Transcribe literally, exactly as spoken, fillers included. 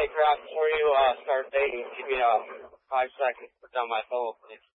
Hey, Kraft, before you uh, start dating, give me uh, five seconds to put down my phone, please.